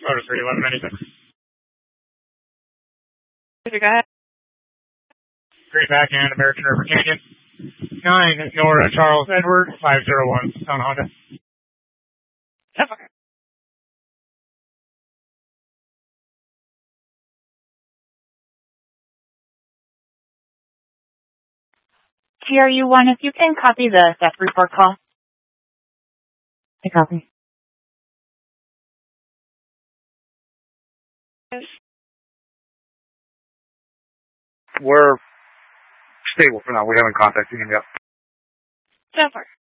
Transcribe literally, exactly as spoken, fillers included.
Motor three eleven ninety-six. Go ahead. Great back end, American River Canyon. nine, Nora Charles Edward, five zero one, Stone Honda. T R U one, if you can copy the theft report call. I copy. We're stable for now. We haven't contacted him yet. So far.